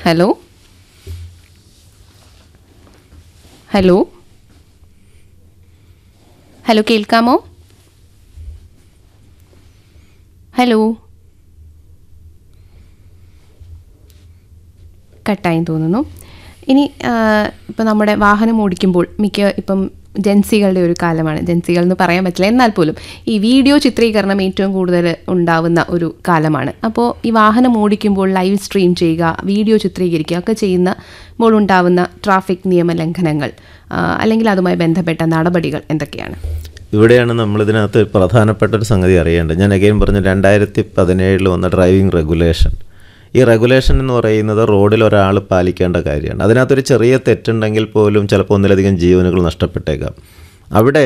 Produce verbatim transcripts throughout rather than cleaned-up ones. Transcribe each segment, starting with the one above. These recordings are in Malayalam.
ഹലോ ഹലോ ഹലോ കേൾക്കാമോ? ഹലോ കട്ടായി തോന്നുന്നു. ഇനി ഇപ്പം നമ്മുടെ വാഹനം ഓടിക്കുമ്പോൾ മിക്ക ഇപ്പം ജൻസികളുടെ ഒരു കാലമാണ്, ജൻസികൾ എന്ന് പറയാൻ പറ്റില്ല, എന്നാൽ പോലും ഈ വീഡിയോ ചിത്രീകരണം ഏറ്റവും കൂടുതൽ ഉണ്ടാവുന്ന ഒരു കാലമാണ്. അപ്പോൾ ഈ വാഹനം ഓടിക്കുമ്പോൾ ലൈവ് സ്ട്രീം ചെയ്യുക, വീഡിയോ ചിത്രീകരിക്കുക ഒക്കെ ചെയ്യുമ്പോൾ ഉണ്ടാവുന്ന ട്രാഫിക് നിയമലംഘനങ്ങൾ അല്ലെങ്കിൽ അതുമായി ബന്ധപ്പെട്ട നടപടികൾ എന്തൊക്കെയാണ്? ഇവിടെയാണ് നമ്മളിതിനകത്ത് പ്രധാനപ്പെട്ട ഒരു സംഗതി അറിയേണ്ടത്. ഞാൻ അഗെയിൻ പറഞ്ഞു, രണ്ടായിരത്തി പതിനേഴിൽ വന്ന ഡ്രൈവിംഗ് റെഗുലേഷൻ. ഈ റെഗുലേഷൻ എന്ന് പറയുന്നത് റോഡിൽ ഒരാൾ പാലിക്കേണ്ട കാര്യമാണ്. അതിനകത്തൊരു ചെറിയ തെറ്റുണ്ടെങ്കിൽ പോലും ചിലപ്പോൾ ഒന്നിലധികം ജീവനുകൾ നഷ്ടപ്പെട്ടേക്കാം. അവിടെ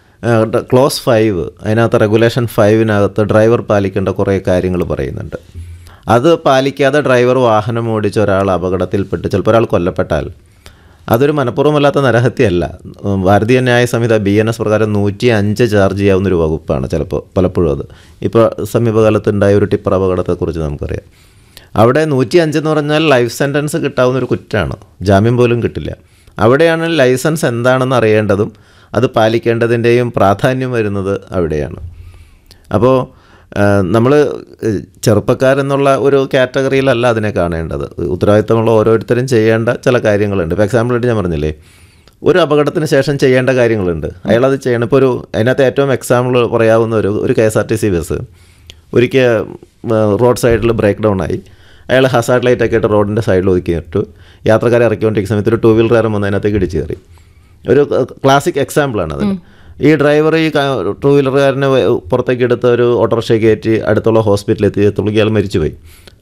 ക്ലോസ് ഫൈവ്, അതിനകത്ത് റെഗുലേഷൻ ഫൈവിനകത്ത് ഡ്രൈവർ പാലിക്കേണ്ട കുറേ കാര്യങ്ങൾ പറയുന്നുണ്ട്. അത് പാലിക്കാതെ ഡ്രൈവർ വാഹനം ഓടിച്ച ഒരാൾ അപകടത്തിൽപ്പെട്ട് ചിലപ്പോൾ ഒരാൾ കൊല്ലപ്പെട്ടാൽ അതൊരു മനഃപൂർവ്വമല്ലാത്ത നരഹത്യയല്ല. ഭാരതീയ ന്യായ സംഹിത ബി എൻ എസ് പ്രകാരം നൂറ്റി അഞ്ച് ചാർജ് ചെയ്യാവുന്നൊരു വകുപ്പാണ് ചിലപ്പോൾ പലപ്പോഴും. അത് ഇപ്പോൾ സമീപകാലത്തുണ്ടായ ഒരു ടിപ്പർ അപകടത്തെക്കുറിച്ച് നമുക്കറിയാം. അവിടെ നൂറ്റി അഞ്ചെന്ന് പറഞ്ഞാൽ ലൈഫ് സെൻറ്റൻസ് കിട്ടാവുന്നൊരു കുറ്റമാണ്, ജാമ്യം പോലും കിട്ടില്ല. അവിടെയാണ് ലൈസൻസ് എന്താണെന്ന് അറിയേണ്ടതും അത് പാലിക്കേണ്ടതിൻ്റെയും പ്രാധാന്യം വരുന്നത് അവിടെയാണ്. അപ്പോൾ നമ്മൾ ചെറുപ്പക്കാരെന്നുള്ള ഒരു കാറ്റഗറിയിലല്ല അതിനെ കാണേണ്ടത്. ഉത്തരവാദിത്തമുള്ള ഓരോരുത്തരും ചെയ്യേണ്ട ചില കാര്യങ്ങളുണ്ട്. ഇപ്പോൾ എക്സാമ്പിളായിട്ട് ഞാൻ പറഞ്ഞില്ലേ, ഒരു അപകടത്തിന് ശേഷം ചെയ്യേണ്ട കാര്യങ്ങളുണ്ട്, അയാളത് ചെയ്യണം. ഇപ്പോൾ ഒരു അതിനകത്ത് ഏറ്റവും എക്സാമ്പിൾ പറയാവുന്ന ഒരു ഒരു K S R T C bus ഒരിക്കൽ റോഡ് സൈഡിൽ ബ്രേക്ക് ഡൗൺ ആയി. അയാൾ ഹസാർഡ് ലൈറ്റൊക്കെ ഇട്ട് റോഡിൻ്റെ സൈഡിൽ ഒതുക്കിയിട്ട് യാത്രക്കാരെ ഇറക്കിക്കൊണ്ടിരിക്കുന്ന സമയത്ത് ഒരു ടൂ വീലറുകാരൻ വന്ന് അതിനകത്തേക്ക് ഇടിച്ച് കയറി. ഒരു ക്ലാസിക് എക്സാമ്പിളാണ് അതിന്. ഈ ഡ്രൈവർ ഈ ടൂ വീലറുകാരനെ പുറത്തേക്ക് എടുത്ത ഒരു ഓട്ടോറിക്ഷ കയറ്റി അടുത്തുള്ള ഹോസ്പിറ്റലിൽ എത്തിയത്തോളം അയാൾ മരിച്ചുപോയി.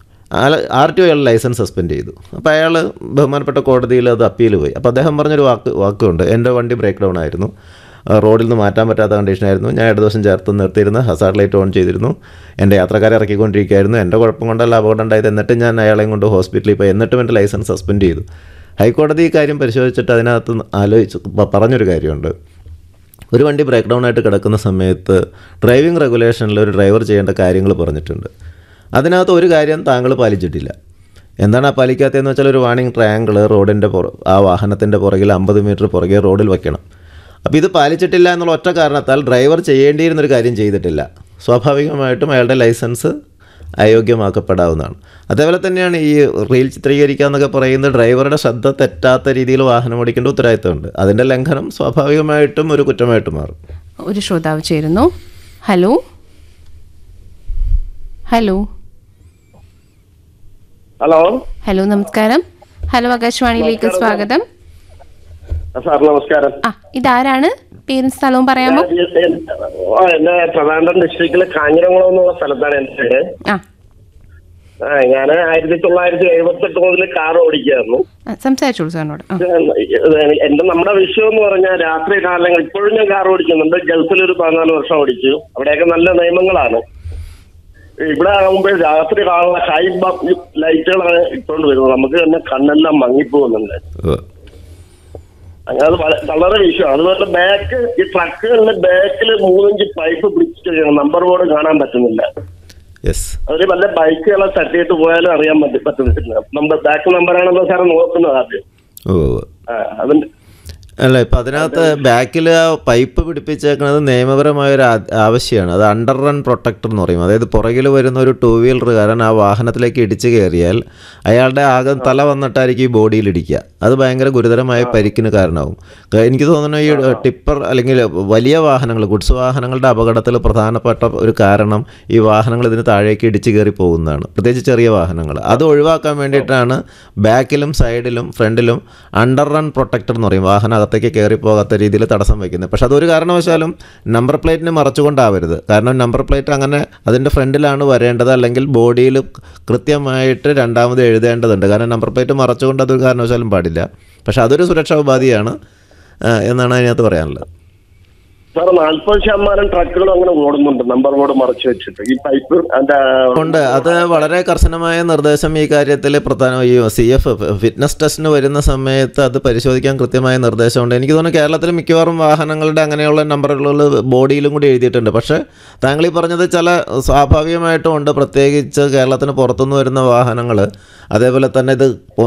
ആർ ടി ഒ അയാൾ ലൈസൻസ് സസ്പെൻഡ് ചെയ്തു. അപ്പോൾ അയാൾ ബഹുമാനപ്പെട്ട കോടതിയിൽ അത് അപ്പീൽ പോയി. അപ്പോൾ അദ്ദേഹം പറഞ്ഞൊരു വാക്ക് വാക്കുണ്ട്, എൻ്റെ വണ്ടി ബ്രേക്ക് ഡൗൺ ആയിരുന്നു, റോഡിൽ നിന്ന് മാറ്റാൻ പറ്റാത്ത കണ്ടീഷനായിരുന്നു, ഞാൻ ഇടത് ദിവസം ചേർത്ത് നിർത്തിയിരുന്നു, ഹസാർഡ് ലൈറ്റ് ഓൺ ചെയ്തിരുന്നു, എൻ്റെ യാത്രക്കാരെ ഇറക്കിക്കൊണ്ടിരിക്കുകയായിരുന്നു, എൻ്റെ കുഴപ്പം കൊണ്ടല്ല അപകടം ഉണ്ടായത്, എന്നിട്ട് ഞാൻ അയാളെയും കൊണ്ട് ഹോസ്പിറ്റലിൽ പോയി, എന്നിട്ടും എൻ്റെ ലൈസൻസ് സസ്പെൻഡ് ചെയ്തു. ഹൈക്കോടതി ഈ കാര്യം പരിശോധിച്ചിട്ട് അതിനകത്ത് ആലോചിച്ച് പറഞ്ഞൊരു കാര്യമുണ്ട്. ഒരു വണ്ടി ബ്രേക്ക് ഡൗൺ ആയിട്ട് കിടക്കുന്ന സമയത്ത് ഡ്രൈവിംഗ് റെഗുലേഷനിൽ ഒരു ഡ്രൈവർ ചെയ്യേണ്ട കാര്യങ്ങൾ പറഞ്ഞിട്ടുണ്ട്. അതിനകത്ത് ഒരു കാര്യം താങ്കൾ പാലിച്ചിട്ടില്ല. എന്താണ് ആ പാലിക്കാത്തതെന്ന് വെച്ചാൽ, ഒരു വാണിംഗ് ട്രയാങ്കിൾ റോഡിൻ്റെ പുറ ആ വാഹനത്തിൻ്റെ പുറകിൽ അമ്പത് മീറ്റർ പുറകെ റോഡിൽ വയ്ക്കണം. അപ്പോൾ ഇത് പാലിച്ചിട്ടില്ല എന്നുള്ള ഒറ്റ കാരണത്താൽ ഡ്രൈവർ ചെയ്യേണ്ടിയിരുന്നൊരു കാര്യം ചെയ്തിട്ടില്ല, സ്വാഭാവികമായിട്ടും അയാളുടെ ലൈസൻസ് അയോഗ്യമാക്കപ്പെടാവുന്നതാണ്. അതേപോലെ തന്നെയാണ് ഈ റീൽ ചിത്രീകരിക്കുക എന്നൊക്കെ പറയുന്നത്, ഡ്രൈവറുടെ ശ്രദ്ധ തെറ്റാത്ത രീതിയിൽ വാഹനം ഓടിക്കേണ്ട ഉത്തരവാദിത്തമുണ്ട്. അതിൻ്റെ ലംഘനം സ്വാഭാവികമായിട്ടും ഒരു കുറ്റമായിട്ട് മാറും. ഒരു ശ്രോതാവ് ചേരുന്നു. ഹലോ ഹലോ ഹലോ ഹലോ നമസ്കാരം. ഹലോ ആകാശവാണിയിലേക്ക് സ്വാഗതം. സാർ നമസ്കാരം. ആ ഇതാരാണ്? പേരും സ്ഥലവും പറയാമോ? എന്റെ ട്രിവാൻഡ്രം ഡിസ്ട്രിക്റ്റിലെ കാഞ്ഞിരംകുളം എന്നുള്ള സ്ഥലത്താണ് എന്റെ വീട്. ആ ഞാൻ ആയിരത്തി തൊള്ളായിരത്തി എഴുപത്തി എട്ട് മുതൽ കാർ ഓടിക്കായിരുന്നു. സംസാരിച്ചോളൂ സാറിനോട്. എന്റെ നമ്മുടെ വിഷയം എന്ന് പറഞ്ഞാൽ രാത്രി കാലങ്ങൾ ഇപ്പോഴും ഞാൻ കാർ ഓടിക്കുന്നുണ്ട്. ഗൾഫിൽ ഒരു പതിനാല് വർഷം ഓടിച്ചു. അവിടെയൊക്കെ നല്ല നിയമങ്ങളാണ്. ഇവിടെ ആകുമ്പോൾ രാത്രി കാണുന്ന ഹൈ ലൈറ്റുകളാണ് ഇട്ടുകൊണ്ട് വരുന്നത്. നമുക്ക് തന്നെ കണ്ണെല്ലാം മങ്ങിപ്പോകുന്നുണ്ട്. അങ്ങനെ വളരെ വിഷയമാണ്. അതുപോലെ ബാക്ക് ഈ ട്രക്കുകളിലെ ബാക്കിൽ മൂന്നിഞ്ച് പൈപ്പ് പിടിച്ചിട്ട് കഴിയണം, നമ്പർ ബോർഡ് കാണാൻ പറ്റുന്നില്ല. അതിൽ വല്ല ബൈക്കുകളെ തട്ടിയിട്ട് പോയാലും അറിയാൻ പറ്റി പറ്റുന്നില്ല. നമ്മുടെ ബാക്ക് നമ്പറാണെന്നോ സാറ് നോക്കുന്നത് ആദ്യം. അതിന്റെ അല്ല, ഇപ്പം അതിനകത്ത് ബാക്കിൽ ആ പൈപ്പ് പിടിപ്പിച്ചേക്കുന്നത് നിയമപരമായൊരു ആവശ്യമാണ്. അത് അണ്ടർ റൺ പ്രൊട്ടക്ടർ എന്ന് പറയും. അതായത് പുറകിൽ വരുന്ന ഒരു ടൂ വീലറുകാരൻ ആ വാഹനത്തിലേക്ക് ഇടിച്ച് കയറിയാൽ അയാളുടെ ആകെ തല വന്നിട്ടായിരിക്കും ഈ ബോഡിയിൽ ഇടിക്കുക. അത് ഭയങ്കര ഗുരുതരമായ പരിക്കിന് കാരണമാവും. എനിക്ക് തോന്നുന്നു ഈ ടിപ്പർ അല്ലെങ്കിൽ വലിയ വാഹനങ്ങൾ, ഗുഡ്സ് വാഹനങ്ങളുടെ അപകടത്തിൽ പ്രധാനപ്പെട്ട ഒരു കാരണം ഈ വാഹനങ്ങൾ ഇതിന് താഴേക്ക് ഇടിച്ച് കയറി പോകുന്നതാണ്, പ്രത്യേകിച്ച് ചെറിയ വാഹനങ്ങൾ. അത് ഒഴിവാക്കാൻ വേണ്ടിയിട്ടാണ് ബാക്കിലും സൈഡിലും ഫ്രണ്ടിലും അണ്ടർ റൺ പ്രൊട്ടക്ടർ എന്ന് പറയും, വാഹനം അകത്തേക്ക് കയറി പോകാത്ത രീതിയിൽ തടസ്സം വയ്ക്കുന്നത്. പക്ഷെ അതൊരു കാരണവശാലും നമ്പർ പ്ലേറ്റിന് മറച്ചുകൊണ്ടാവരുത്. കാരണം നമ്പർ പ്ലേറ്റ് അങ്ങനെ അതിൻ്റെ ഫ്രണ്ടിലാണ് വരേണ്ടത്, അല്ലെങ്കിൽ ബോഡിയിൽ കൃത്യമായിട്ട് രണ്ടാമത് എഴുതേണ്ടതുണ്ട്. കാരണം നമ്പർ പ്ലേറ്റ് മറച്ചുകൊണ്ട് അതൊരു കാരണവശാലും പാടില്ല. പക്ഷെ അതൊരു സുരക്ഷാ ഉപാധിയാണ് എന്നാണ് അതിനകത്ത് പറയാനുള്ളത്. സാർ നാല്പത് ശതമാനം ട്രക്കുകളും അങ്ങനെ ഓടുന്നുണ്ട് നമ്പർ ബോർഡ് മറച്ചു വെച്ചിട്ട്. ഈ പൈപ്പ് ഉണ്ട്. അത് വളരെ കർശനമായ നിർദ്ദേശം ഈ കാര്യത്തിൽ പ്രധാന ഈ സി എഫ് ഫിറ്റ്നസ് ടെസ്റ്റിന് വരുന്ന സമയത്ത് അത് പരിശോധിക്കാൻ കൃത്യമായ നിർദ്ദേശമുണ്ട്. എനിക്ക് തോന്നുന്നു കേരളത്തിൽ മിക്കവാറും വാഹനങ്ങളുടെ അങ്ങനെയുള്ള നമ്പറുകൾ ബോഡിയിലും കൂടി എഴുതിയിട്ടുണ്ട്. പക്ഷേ താങ്കൾ ഈ പറഞ്ഞത് ചില സ്വാഭാവികമായിട്ടും ഉണ്ട്, പ്രത്യേകിച്ച് കേരളത്തിന് പുറത്തുനിന്ന് വരുന്ന വാഹനങ്ങൾ. അതേപോലെ തന്നെ ഇത്